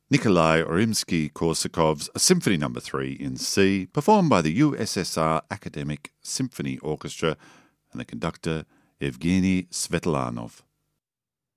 Nikolai Rimsky-Korsakov's Symphony No. 3 in C, performed by the USSR Academic Symphony Orchestra and the conductor Evgeny Svetlanov.